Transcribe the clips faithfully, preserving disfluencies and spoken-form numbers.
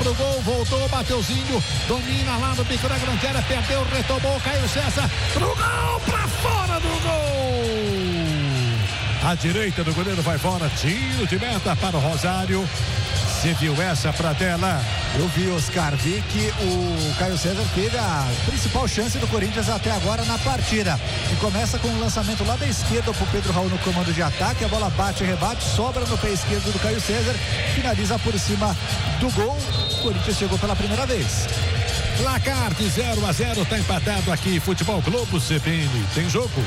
pro gol, voltou, Mateuzinho, domina lá no bico da grande área, perdeu, retomou, Caio César, pro gol, pra fora do gol. A direita do goleiro vai fora, tiro de meta para o Rosário. Você viu essa pra tela? Eu vi, Oscar, vi que o Caio César teve a principal chance do Corinthians até agora na partida. E começa com um lançamento lá da esquerda pro Pedro Raul no comando de ataque, a bola bate e rebate, sobra no pé esquerdo do Caio César, finaliza por cima do gol. O Corinthians chegou pela primeira vez. Placar de zero a zero, tá empatado aqui, Futebol Globo C B N, tem jogo?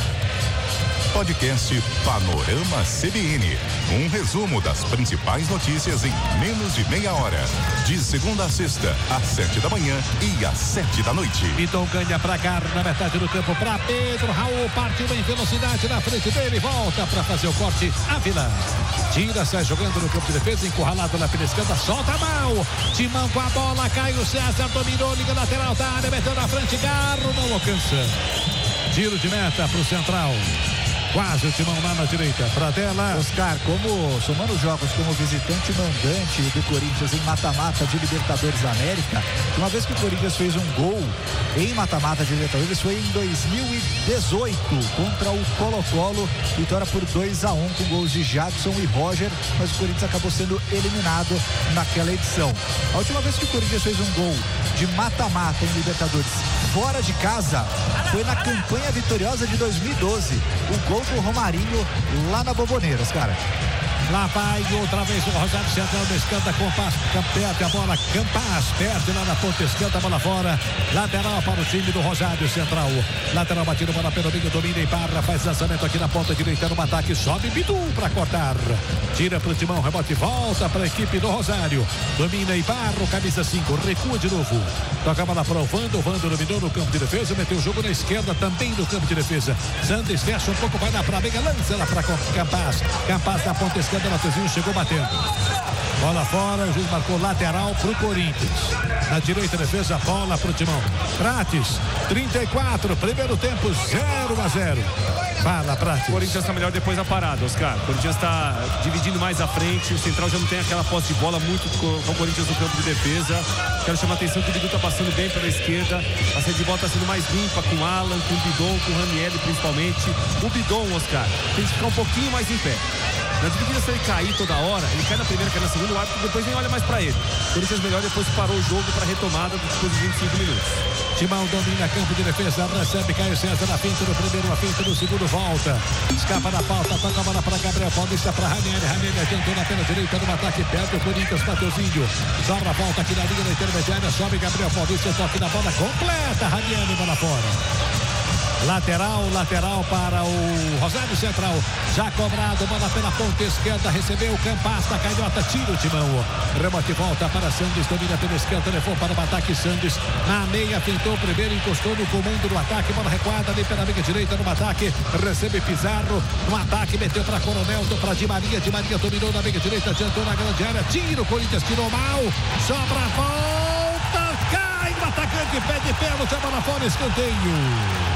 Podcast Panorama C B N. Um resumo das principais notícias em menos de meia hora. De segunda a sexta, às sete da manhã e às sete da noite. Então ganha pra cá na metade do campo pra Pedro Raul. Partiu em velocidade na frente dele. Volta pra fazer o corte. Ávila. Tira, sai jogando no campo de defesa. Encurralado na pela esquerda. Solta a mão. Timão com a bola. Caio César dominou. Liga lateral da área. Meteu na frente. Garro não alcança. Tiro de meta pro Central. Quase o Timão lá na direita, pra tela. Oscar, como somando jogos como visitante e mandante do Corinthians em mata-mata de Libertadores da América, uma vez que o Corinthians fez um gol em mata-mata de Libertadores foi em dois mil e dezoito contra o Colo-Colo, vitória por dois a um com gols de Jadson e Roger, mas o Corinthians acabou sendo eliminado naquela edição. A última vez que o Corinthians fez um gol de mata-mata em Libertadores fora de casa foi na campanha vitoriosa de dois mil e doze. O gol do Romarinho lá na Bomboneiras, cara. Lá vai outra vez o Rosário Central da esquerda, Campas, perde a bola, Campas perde lá na ponta esquerda, bola fora, lateral para o time do Rosário Central, lateral batido, bola pelo meio, domina e barra, faz lançamento aqui na ponta direita, no ataque, sobe Bidu para cortar, tira pro Timão, rebote, volta para a equipe do Rosário, domina e barra, camisa cinco, recua de novo, toca a bola para o Vando, o Vando dominou no campo de defesa, meteu o jogo na esquerda, também no campo de defesa, Sandes fecha um pouco, vai lá para a mega, lança lá para Campas, Campas na ponta esquerda, Mateuzinho chegou batendo. Bola fora, o juiz marcou lateral pro Corinthians. Na direita, defesa, bola pro Timão. Prates, trinta e quatro, primeiro tempo, zero a zero. Fala, Prates. O Corinthians está melhor depois da parada, Oscar. O Corinthians está dividindo mais à frente. O Central já não tem aquela posse de bola muito com o Corinthians no campo de defesa. Quero chamar a atenção que o Bidu está passando bem pela esquerda. A saída de bola está sendo mais limpa com o Alan, com o Bidon, com o Ranieri principalmente. O Bidon, Oscar, tem que ficar um pouquinho mais em pé. Na dividida, se ele cair toda hora, ele cai na primeira, cai na segunda, o árbitro depois nem olha mais pra ele. O Corinthians melhor depois parou o jogo pra retomada depois de vinte e cinco minutos. Timão domina campo de defesa, recebe Caio César na finta do primeiro, na finta do segundo, volta. Escapa da falta, toca a bola pra Gabriel Paulista, pra Ranieri. Ranieri adiantou na pela direita no ataque, perde o Corinthians, Mateuzinho. Sobra a volta aqui na linha da intermediária, sobe Gabriel Paulista, toque na bola completa, Ranieri, bola fora. Lateral, lateral para o Rosário Central. Já cobrado, bola pela ponta esquerda. Recebeu o Campas da canhota. Tira o Timão. Rebote volta para Sandes. Domina pela esquerda. Levou para o ataque. Sandes na meia. Tentou primeiro. Encostou no comando do ataque. Bola recuada ali pela meia direita no ataque. Recebe Pizarro. No ataque. Meteu para Coronel. Para Di Maria. Di Maria dominou na meia direita. Adiantou na grande área. Tira o Corinthians. Tirou mal. Sobra a volta. Cai no atacante. Pé de pênalti. A bola fora. Escanteio.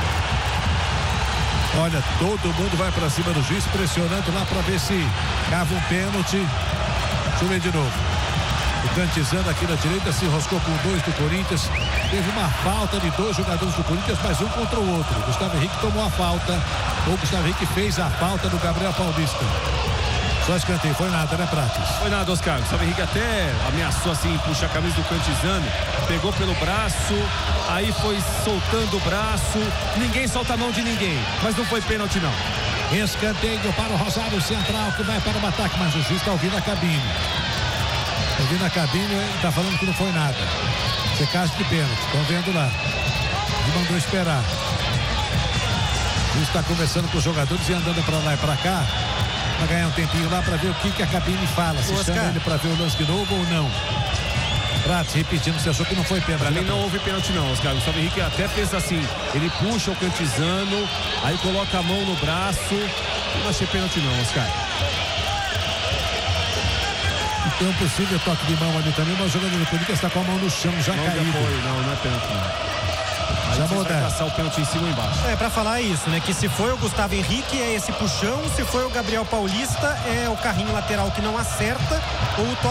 Olha, todo mundo vai pra cima do juiz, pressionando lá pra ver se cava um pênalti. Deixa eu ver de novo. O Cantizano aqui na direita se enroscou com dois do Corinthians. Teve uma falta de dois jogadores do Corinthians, mas um contra o outro. Gustavo Henrique tomou a falta. O Gustavo Henrique fez a falta do Gabriel Paulista. Só escanteio, foi nada, né, Prates? Foi nada, Oscar. Gustavo Henrique até ameaçou assim, puxar a camisa do Cantizano, pegou pelo braço, aí foi soltando o braço, ninguém solta a mão de ninguém, mas não foi pênalti não. Escanteio para o Rosário Central, que vai para o ataque, mas o juiz está ouvindo a cabine. Ouvindo a cabine, ele está falando que não foi nada. Você caso de pênalti, estão vendo lá. Ele mandou esperar. O juiz está conversando com os jogadores e andando para lá e para cá, para ganhar um tempinho lá para ver o que, que a cabine fala. Se Oscar, chama ele para ver o lance de novo ou não. Prates, repetindo, você achou que não foi pênalti? Pra mim não houve pênalti não, Oscar. O Gustavo Henrique até fez assim, ele puxa o Cantizano, aí coloca a mão no braço. Eu não achei pênalti não, Oscar. Tem um possível toque de mão ali também, mas o jogador do Corinthians está com a mão no chão, já não caído. Apoio, não, não é pênalti não. Aí Já você vai passar o pênalti em cima ou embaixo. É, pra falar isso, né? Que se foi o Gustavo Henrique é esse puxão, se foi o Gabriel Paulista é o carrinho lateral que não acerta ou o toque